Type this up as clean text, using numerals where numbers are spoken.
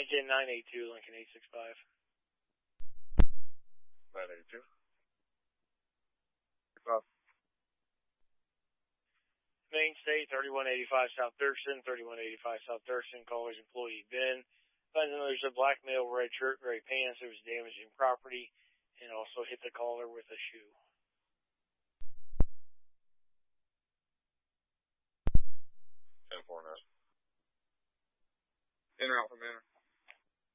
Lincoln 982, Lincoln 865. 982. Main State 3185 South Thurston, 3185 South Thurston. Caller's employee Ben. Finds out there's a black male, red shirt, gray pants. It was damaging property and also hit the caller with a shoe. 10-4 now. In route from Manor.